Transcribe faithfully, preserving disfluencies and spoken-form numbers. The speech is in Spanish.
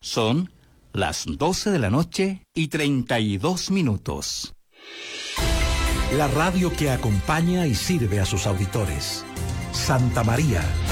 Son las doce de la noche y treinta y dos minutos. La radio que acompaña y sirve a sus auditores. Santa María.